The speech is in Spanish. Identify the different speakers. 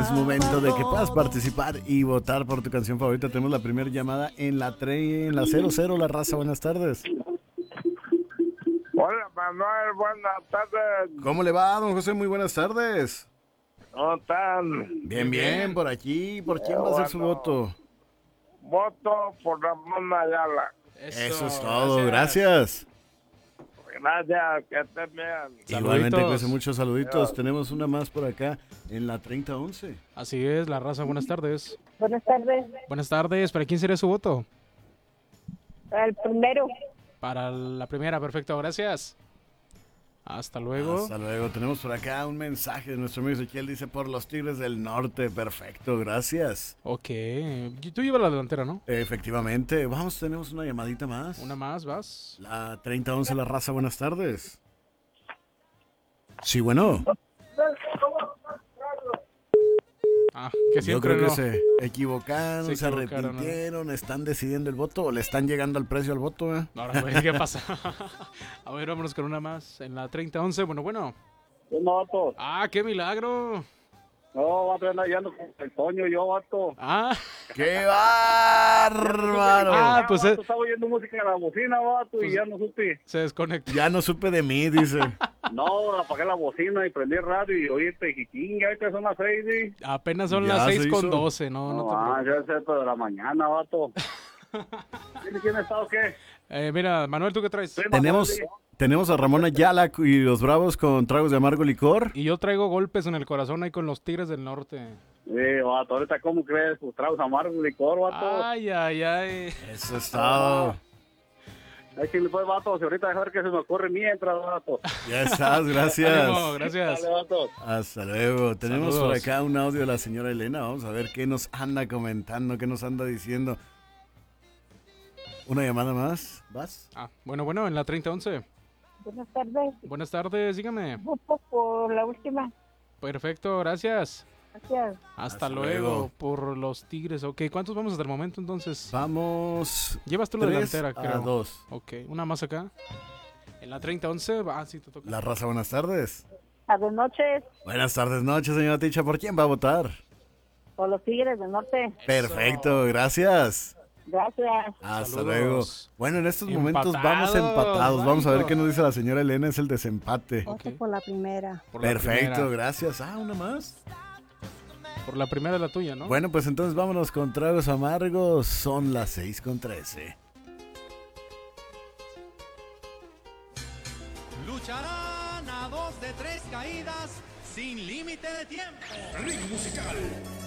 Speaker 1: es momento de que puedas participar y votar por tu canción favorita. Tenemos la primera llamada en la 00, La Raza. Buenas tardes.
Speaker 2: Hola Manuel, buenas tardes.
Speaker 1: ¿Cómo le va, don José? Muy buenas tardes.
Speaker 2: ¿Cómo están?
Speaker 1: Bien, por aquí. ¿Por quién va a ser su voto?
Speaker 2: Voto por Ramón Ayala.
Speaker 1: Eso es todo, gracias.
Speaker 2: Gracias, que estén bien.
Speaker 1: Igualmente, cuídense muchos saluditos. Tenemos una más por acá en la 3011.
Speaker 3: Así es, La Raza, buenas tardes.
Speaker 4: Buenas tardes.
Speaker 3: Buenas tardes, ¿para quién sería su voto?
Speaker 4: El primero.
Speaker 3: Para la primera, perfecto, gracias. Hasta luego.
Speaker 1: Hasta luego. Tenemos por acá un mensaje de nuestro amigo Ezequiel. Dice, por los Tigres del Norte. Perfecto, gracias.
Speaker 3: Ok, tú llevas la delantera, ¿no?
Speaker 1: Efectivamente. Vamos, tenemos una llamadita más.
Speaker 3: Una más, vas.
Speaker 1: La 3011, La Raza, buenas tardes. Sí, bueno.
Speaker 3: Que
Speaker 1: Yo
Speaker 3: siempre
Speaker 1: creo que
Speaker 3: no.
Speaker 1: se equivocaron, se arrepintieron, están decidiendo el voto o le están llegando al precio al voto, ¿eh?
Speaker 3: Ahora, güey, ¿qué pasa? A ver, vámonos con una más. En la 3011, bueno.
Speaker 5: No, vato.
Speaker 3: Ah, qué milagro.
Speaker 5: No, vato, ya ando con el Toño, yo, vato.
Speaker 3: Ah.
Speaker 1: ¡Qué bárbaro!
Speaker 3: Pues
Speaker 5: vato, estaba oyendo música en la bocina, vato, y ya no supe.
Speaker 3: Se desconectó.
Speaker 1: Ya no supe de mí, dice.
Speaker 5: No, apagué la bocina y prendí el radio y oí Pejitín, ya que son las 6, ¿sí?
Speaker 3: Apenas son
Speaker 1: Ya
Speaker 3: las
Speaker 1: se
Speaker 3: 6:12, no te preocupes.
Speaker 5: ya es esto de la mañana, vato. ¿Quién está o qué?
Speaker 3: Mira, Manuel, ¿tú qué traes?
Speaker 1: Tenemos a Ramón Ayala y los Bravos con tragos de amargo licor.
Speaker 3: Y yo traigo golpes en el corazón ahí con los Tigres del Norte.
Speaker 5: Vato, ahorita, ¿cómo crees? Pues tragos amargos, licor, vato.
Speaker 3: Ay.
Speaker 1: Eso es todo.
Speaker 5: Hay que pues, vato, si ahorita dejar que se me ocurre mientras, vato.
Speaker 1: Ya estás, gracias.
Speaker 3: Ánimo, gracias.
Speaker 5: Dale, vato.
Speaker 1: Hasta luego. Tenemos
Speaker 3: Saludos.
Speaker 1: por acá un audio de la señora Elena. Vamos a ver qué nos anda comentando, qué nos anda diciendo. Una llamada más. ¿Vas?
Speaker 3: Bueno, en la 3011.
Speaker 4: Buenas tardes.
Speaker 3: Buenas tardes, dígame.
Speaker 4: Voto por la última.
Speaker 3: Perfecto, gracias.
Speaker 4: Gracias.
Speaker 3: Hasta
Speaker 1: luego.
Speaker 3: luego. Por los Tigres. Ok, ¿cuántos vamos hasta el momento entonces?
Speaker 1: Vamos.
Speaker 3: Llevas tú la
Speaker 1: 3
Speaker 3: delantera,
Speaker 1: a
Speaker 3: creo.
Speaker 1: 2.
Speaker 3: Ok, una más acá. En la 3011, sí, te toca.
Speaker 1: La Raza, buenas tardes.
Speaker 4: A dos noches.
Speaker 1: Buenas tardes, noches, señora Ticha. ¿Por quién va a votar?
Speaker 4: Por los Tigres del Norte.
Speaker 1: Perfecto, gracias.
Speaker 4: Gracias.
Speaker 1: Hasta
Speaker 3: Saludos.
Speaker 1: luego. Bueno, en estos momentos
Speaker 3: Empatados,
Speaker 1: vamos empatados. Vamos a ver
Speaker 3: válido.
Speaker 1: qué nos dice la señora Elena. Es el desempate.
Speaker 4: Voto por la primera.
Speaker 3: Por la
Speaker 1: Perfecto,
Speaker 3: primera.
Speaker 1: gracias. Una más.
Speaker 3: Por la primera la tuya, ¿no?
Speaker 1: Bueno, pues entonces vámonos con tragos amargos. Son las 6:13.
Speaker 6: Lucharán a 2 de 3 caídas sin límite de tiempo.
Speaker 7: Ring musical.